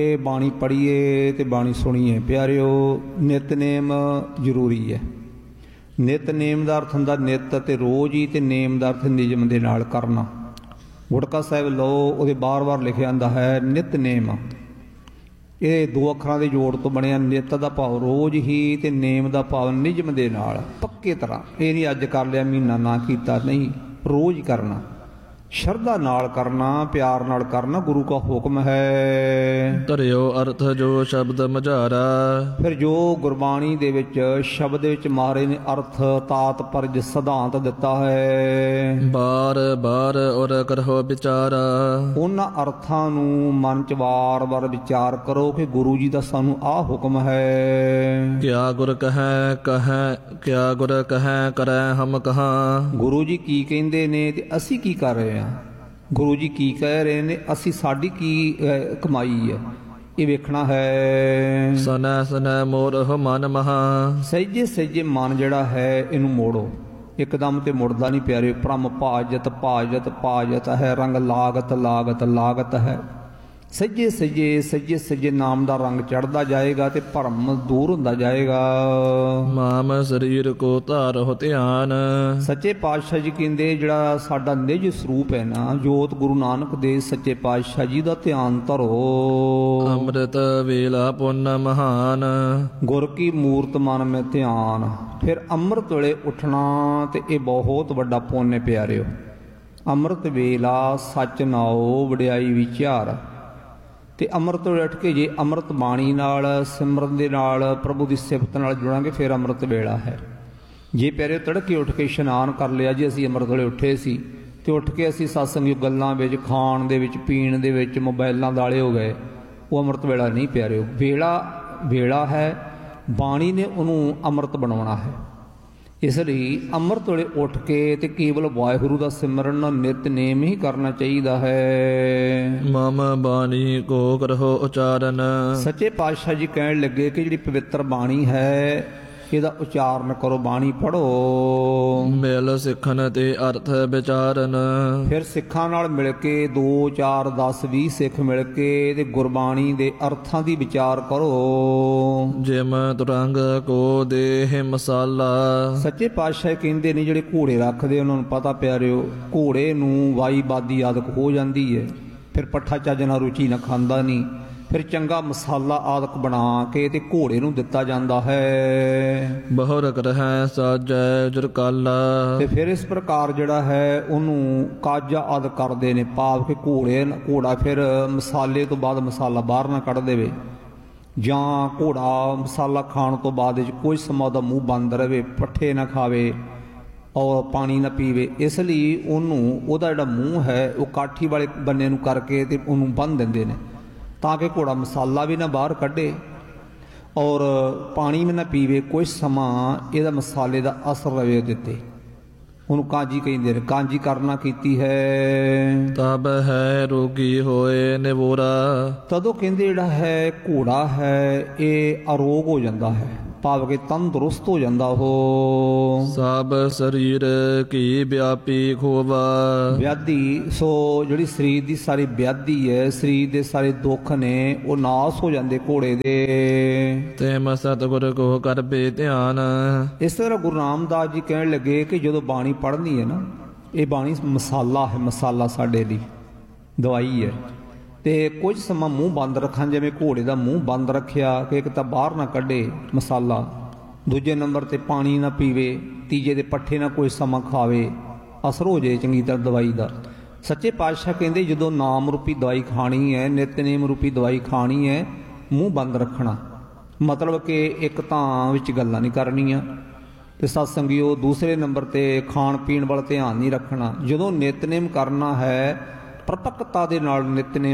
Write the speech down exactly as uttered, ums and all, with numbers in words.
ਬਾਣੀ ਪੜ੍ਹੀਏ ਤੇ ਬਾਣੀ ਸੁਣੀਏ। ਪਿਆਰਿਓ, ਨਿਤਨੇਮ ਜ਼ਰੂਰੀ ਹੈ। ਨਿਤਨੇਮ ਦਾ ਅਰਥ ਹੁੰਦਾ ਨਿਤ ਅਤੇ ਰੋਜ਼ ਹੀ, ਤੇ ਨੇਮ ਦਾ ਅਰਥ ਨਿਯਮ ਦੇ ਨਾਲ ਕਰਨਾ। ਗੁਟਕਾ ਸਾਹਿਬ ਲਓ, ਉਹਦੇ ਬਾਰ-ਬਾਰ ਲਿਖਿਆ ਜਾਂਦਾ ਹੈ ਨਿਤਨੇਮ। ਇਹ ਦੋ ਅੱਖਰਾਂ ਦੇ ਜੋੜ ਤੋਂ ਬਣਿਆ। ਨਿਤ ਦਾ ਭਾਵ ਰੋਜ਼ ਹੀ, ਤੇ ਨੇਮ ਦਾ ਭਾਵ ਨਿਯਮ ਦੇ ਨਾਲ, ਪੱਕੇ ਤਰ੍ਹਾਂ। ਇਹ ਨਹੀਂ ਅੱਜ ਕਰ ਲਿਆ ਮਹੀਨਾ ਨਾ ਕੀਤਾ, ਨਹੀਂ, ਰੋਜ਼ ਹੀ ਕਰਨਾ, ਸ਼ਰਧਾ ਨਾਲ ਕਰਨਾ, ਪਿਆਰ ਨਾਲ ਕਰਨਾ। ਗੁਰੂ ਕਾ ਹੁਕਮ ਹੈ। ਧਰਿਓ ਅਰਥ ਜੋ ਸ਼ਬਦ ਮਝਾਰਾ। ਫਿਰ ਜੋ ਗੁਰਬਾਣੀ ਦੇ ਵਿੱਚ ਸ਼ਬਦ ਵਿੱਚ ਮਹਾਰਾਜ ਨੇ ਅਰਥ ਤਾਤ ਪਰਜ ਸਿਧਾਂਤ ਦਿੱਤਾ ਹੈ, ਬਾਰ ਬਾਰ ਔਰ ਕਰੋ ਵਿਚਾਰਾ। ਉਹਨਾਂ ਅਰਥਾਂ ਨੂੰ ਮਨ ਚ ਵਾਰ-ਵਾਰ ਵਿਚਾਰ ਕਰੋ ਕਿ ਗੁਰੂ ਜੀ ਦਾ ਸਾਨੂੰ ਆਹ ਹੁਕਮ ਹੈ। ਕਿਆ ਗੁਰ ਕਹੈ ਕਹੈ ਕਿਆ ਗੁਰ ਕਹੈ ਕਰੈ ਹਮ ਕਹਾਂ। ਗੁਰੂ ਜੀ ਕੀ ਕਹਿੰਦੇ ਨੇ ਤੇ ਅਸੀਂ ਕੀ ਕਰ ਰਹੇ ਹਾਂ। ਗੁਰੂ ਜੀ ਕੀ ਕਹਿ ਰਹੇ ਨੇ, ਅਸੀਂ ਸਾਡੀ ਕੀ ਕਮਾਈ ਹੈ, ਇਹ ਵੇਖਣਾ ਹੈ। ਸਨੈ ਸਨੈ ਮੋਰਹੁ ਮਨ ਮਹਾ। ਸਹਿਜੇ ਸਹਿਜੇ ਮਨ ਜਿਹੜਾ ਹੈ ਇਹਨੂੰ ਮੋੜੋ, ਇੱਕਦਮ ਤੇ ਮੁੜਦਾ ਨਹੀਂ ਪਿਆਰੇ। ਭ੍ਰਮ ਭਾਜਤ ਭਾਜਤ ਭਾਜਤ ਹੈ, ਰੰਗ ਲਾਗਤ ਲਾਗਤ ਲਾਗਤ ਹੈ। ਸੱਜੇ ਸੱਜੇ ਸੱਜੇ ਸੱਜੇ ਨਾਮ ਦਾ ਰੰਗ ਚੜ੍ਹਦਾ ਜਾਏਗਾ ਤੇ ਭਰਮ ਦੂਰ ਹੁੰਦਾ ਜਾਏਗਾ। ਮਾਮ ਸਰੀਰ ਕੋ ਧਾਰਹੁ ਧਿਆਨ। ਸੱਚੇ ਪਾਤਸ਼ਾਹ ਜੀ ਕਹਿੰਦੇ ਜਿਹੜਾ ਸਾਡਾ ਨਿਜ ਸਰੂਪ ਹੈ ਨਾ, ਜੋਤ ਗੁਰੂ ਨਾਨਕ ਦੇ ਸੱਚੇ ਪਾਤਸ਼ਾਹ ਜੀ ਦਾ ਧਿਆਨ ਧਰੋ। ਅੰਮ੍ਰਿਤ ਵੇਲਾ ਪੁੰਨ ਮਹਾਨ। ਗੁਰ ਕੀ ਮੂਰਤ ਮਨ ਮੈਂ ਧਿਆਨ। ਫਿਰ ਅੰਮ੍ਰਿਤ ਵੇਲੇ ਉੱਠਣਾ ਤੇ ਇਹ ਬਹੁਤ ਵੱਡਾ ਪੁੰਨ ਹੈ ਪਿਆਰਿਓ। ਅੰਮ੍ਰਿਤ ਵੇਲਾ ਸੱਚ ਨਾਓ ਵਡਿਆਈ ਵਿਚਾਰ। ਤੇ ਅੰਮ੍ਰਿਤ ਵੇਲੇ ਉੱਠ ਕੇ ਜੇ ਅੰਮ੍ਰਿਤ ਬਾਣੀ ਨਾਲ, ਸਿਮਰਨ ਦੇ ਨਾਲ, ਪ੍ਰਭੂ ਦੀ ਸਿਫਤ ਨਾਲ ਜੁੜਾਂਗੇ, ਫਿਰ ਅੰਮ੍ਰਿਤ ਵੇਲਾ ਹੈ। ਜੇ ਪਿਆਰੇ ਤੜਕੇ ਉੱਠ ਕੇ ਇਸ਼ਨਾਨ ਕਰ ਲਿਆ ਜੀ, ਅਸੀਂ ਅੰਮ੍ਰਿਤ ਵੇਲੇ ਉੱਠੇ ਸੀ ਤੇ ਉੱਠ ਕੇ ਅਸੀਂ ਸਤਸੰਗੀ ਗੱਲਾਂ ਵਿੱਚ, ਖਾਣ ਦੇ ਵਿੱਚ, ਪੀਣ ਦੇ ਵਿੱਚ, ਮੋਬਾਈਲਾਂ ਵਾਲੇ ਹੋ ਗਏ, ਉਹ ਅੰਮ੍ਰਿਤ ਵੇਲਾ ਨਹੀਂ ਪਿਆਰਿਓ। ਵੇਲਾ ਵੇਲਾ ਹੈ, ਬਾਣੀ ਨੇ ਉਹਨੂੰ ਅੰਮ੍ਰਿਤ ਬਣਾਉਣਾ ਹੈ। ਇਸ ਲਈ ਅੰਮ੍ਰਿਤ ਵੇਲੇ ਉੱਠ ਕੇ ਤੇ ਕੇਵਲ ਵਾਹਿਗੁਰੂ ਦਾ ਸਿਮਰਨ ਨਿਤਨੇਮ ਹੀ ਕਰਨਾ ਚਾਹੀਦਾ ਹੈ। ਮਮ ਬਾਣੀ ਕੋ ਕਰਹੁ ਉਚਾਰਨ। ਸੱਚੇ ਪਾਤਸ਼ਾਹ ਜੀ ਕਹਿਣ ਲੱਗੇ ਕਿ ਜਿਹੜੀ ਪਵਿੱਤਰ ਬਾਣੀ ਹੈ ਇਹਦਾ ਉਚਾਰਨ ਕਰੋ, ਬਾਣੀ ਪੜ੍ਹੋ। ਮਿਲ ਸਿੱਖਣ ਤੇ ਅਰਥ ਵਿਚਾਰਨ। ਫਿਰ ਸਿੱਖਾਂ ਨਾਲ ਮਿਲ ਕੇ, ਦੋ ਚਾਰ ਦਸ ਵੀਹ ਸਿੱਖ ਮਿਲ ਕੇ ਤੇ ਗੁਰਬਾਣੀ ਦੇ ਅਰਥਾਂ ਦੀ ਵਿਚਾਰ ਕਰੋ। ਜਿਮ ਤੁਰੰਗ ਕੋ ਦੇਹ ਮਸਾਲਾ। ਸੱਚੇ ਪਾਤਸ਼ਾਹ ਕਹਿੰਦੇ ਨੇ ਜਿਹੜੇ ਘੋੜੇ ਰੱਖਦੇ ਉਹਨਾਂ ਨੂੰ ਪਤਾ ਪਿਆਰਿਓ, ਘੋੜੇ ਨੂੰ ਵਾਈ ਬਾਦੀ ਆਦਤ ਹੋ ਜਾਂਦੀ ਹੈ, ਫਿਰ ਪੱਠਾ ਚੱਜ ਨਾਲ ਰੁਚੀ ਨਾ ਖਾਂਦਾ ਨਹੀਂ, ਫਿਰ ਚੰਗਾ ਮਸਾਲਾ ਆਦਿਕ ਬਣਾ ਕੇ ਤੇ ਘੋੜੇ ਨੂੰ ਦਿੱਤਾ ਜਾਂਦਾ ਹੈ। ਬਹੁ ਰਕ ਰਹਿ ਸਾਜੈ ਜਰਕਾਲਾ। ਤੇ ਫਿਰ ਇਸ ਪ੍ਰਕਾਰ ਜਿਹੜਾ ਹੈ ਉਹਨੂੰ ਕਾਜਾ ਆਦਿ ਕਰਦੇ ਨੇ, ਭਾਵ ਕਿ ਘੋੜੇ ਘੋੜਾ ਫਿਰ ਮਸਾਲੇ ਤੋਂ ਬਾਅਦ ਮਸਾਲਾ ਬਾਹਰ ਨਾ ਕੱਢ ਦੇਵੇ, ਜਾਂ ਘੋੜਾ ਮਸਾਲਾ ਖਾਣ ਤੋਂ ਬਾਅਦ ਵਿੱਚ ਕੁਝ ਸਮਾਂ ਉਹਦਾ ਮੂੰਹ ਬੰਦ ਰਹੇ, ਪੱਠੇ ਨਾ ਖਾਵੇ ਔਰ ਪਾਣੀ ਨਾ ਪੀਵੇ। ਇਸ ਲਈ ਉਹਨੂੰ ਉਹਦਾ ਜਿਹੜਾ ਮੂੰਹ ਹੈ ਉਹ ਕਾਠੀ ਵਾਲੇ ਬੰਨੇ ਨੂੰ ਕਰਕੇ ਤੇ ਉਹਨੂੰ ਬੰਨ੍ਹ ਦਿੰਦੇ ਨੇ, ਤਾਂ ਕਿ ਘੋੜਾ ਮਸਾਲਾ ਵੀ ਨਾ ਬਾਹਰ ਕੱਢੇ ਔਰ ਪਾਣੀ ਵੀ ਨਾ ਪੀਵੇ। ਕੁਝ ਸਮਾਂ ਇਹਦਾ ਮਸਾਲੇ ਦਾ ਅਸਰ ਰਵੇ ਉਹਦੇ 'ਤੇ। ਉਹਨੂੰ ਕਾਂਜੀ ਕਹਿੰਦੇ ਨੇ, ਕਾਂਜੀ ਕਰਨਾ ਕੀਤੀ ਹੈ। ਤਬ ਹੈ ਰੋਗੀ ਹੋਏ ਨਿਵੋਰਾ। ਤਦੋਂ ਕਹਿੰਦੇ ਜਿਹੜਾ ਹੈ ਘੋੜਾ ਹੈ ਇਹ ਅਰੋਗ ਹੋ ਜਾਂਦਾ ਹੈ, ਭਾਵ ਕਿ ਤੰਦਰੁਸਤ ਹੋ ਜਾਂਦਾ ਉਹ। ਸਭ ਸਰੀਰ ਕੀ ਵਿਆਪੀ ਖੋਵਾ। ਵਿਆਧੀ, ਸੋ ਜਿਹੜੀ ਸਰੀਰ ਦੀ ਸਾਰੀ ਵਿਆਧੀ ਹੈ, ਸਰੀਰ ਦੇ ਸਾਰੇ ਦੁੱਖ ਨੇ ਉਹ ਨਾਸ ਹੋ ਜਾਂਦੇ ਘੋੜੇ ਦੇ। ਤੇ ਮ ਸਤਿਗੁਰ ਕੋ ਕਰਬੇ ਧਿਆਨ। ਇਸ ਤਰ੍ਹਾਂ ਗੁਰੂ ਰਾਮਦਾਸ ਜੀ ਕਹਿਣ ਲੱਗੇ ਕਿ ਜਦੋਂ ਬਾਣੀ ਪੜ੍ਹਨੀ ਹੈ ਨਾ, ਇਹ ਬਾਣੀ ਮਸਾਲਾ ਹੈ, ਮਸਾਲਾ ਸਾਡੇ ਲਈ ਦਵਾਈ ਹੈ। ਤੇ ਕੁਝ ਸਮਾਂ ਮੂੰਹ ਬੰਦ ਰੱਖਾਂ, ਜਿਵੇਂ ਘੋੜੇ ਦਾ ਮੂੰਹ ਬੰਦ ਰੱਖਿਆ ਕਿ ਇੱਕ ਤਾਂ ਬਾਹਰ ਨਾ ਕੱਢੇ ਮਸਾਲਾ, ਦੂਜੇ ਨੰਬਰ ਤੇ ਪਾਣੀ ਨਾ ਪੀਵੇ, ਤੀਜੇ ਦੇ ਪੱਠੇ ਨਾ ਕੋਈ ਸਮਾਂ ਖਾਵੇ, ਅਸਰ ਹੋ ਜਾਏ ਚੰਗੀ ਤਰ੍ਹਾਂ ਦਵਾਈ ਦਾ। ਸੱਚੇ ਪਾਤਸ਼ਾਹ ਕਹਿੰਦੇ ਜਦੋਂ ਨਾਮ ਰੂਪੀ ਦਵਾਈ ਖਾਣੀ ਹੈ, ਨਿਤਨੇਮ ਰੂਪੀ ਦਵਾਈ ਖਾਣੀ ਹੈ, ਮੂੰਹ ਬੰਦ ਰੱਖਣਾ, ਮਤਲਬ ਕਿ ਇੱਕ ਤਾਂ ਵਿੱਚ ਗੱਲਾਂ ਨਹੀਂ ਕਰਨੀਆਂ, ਤੇ ਸਤਸੰਗੀਓ ਦੂਸਰੇ ਨੰਬਰ ਤੇ ਖਾਣ ਪੀਣ ਵੱਲ ਧਿਆਨ ਨਹੀਂ ਰੱਖਣਾ। ਜਦੋਂ ਨਿਤਨੇਮ ਕਰਨਾ ਹੈ ਪ੍ਰਤੱਖਤਾ ਦੇ ਨਾਲ ਨਿਤਨੇਮ